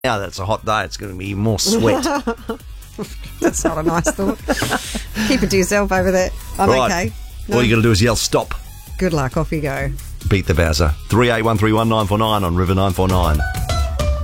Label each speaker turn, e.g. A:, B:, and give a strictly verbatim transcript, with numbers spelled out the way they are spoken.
A: Now that's a hot day, it's going to be more sweat.
B: That's not a nice thought. Keep it to yourself over there. I'm
A: right.
B: okay. No.
A: All you got to do is yell stop.
B: Good luck. Off you go.
A: Beat the Bowser. three eight one three one nine four nine on River nine four nine.